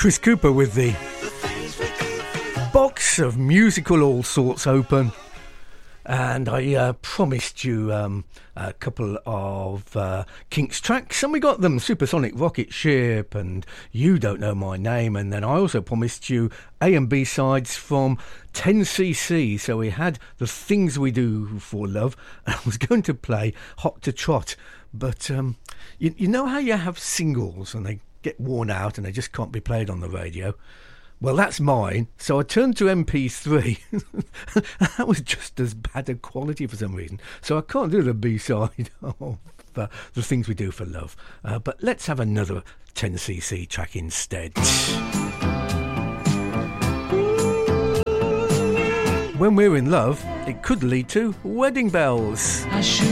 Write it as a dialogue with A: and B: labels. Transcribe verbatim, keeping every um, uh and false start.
A: Chris Cooper with the box of musical all sorts open. And I uh, promised you um, a couple of uh, Kinks tracks, and we got them. Supersonic Rocket Ship and You Don't Know My Name. And then I also promised you A and B sides from ten C C. So we had The Things We Do for Love. I was going to play Hot to Trot. But um, you, you know how you have singles and they get worn out and they just can't be played on the radio? Well, that's mine. So I turned to M P three. That was just as bad a quality for some reason. So I can't do the B-side of uh, The Things We Do for Love. Uh, but let's have another ten C C track instead. When we're in love, it could lead to wedding bells.
B: I should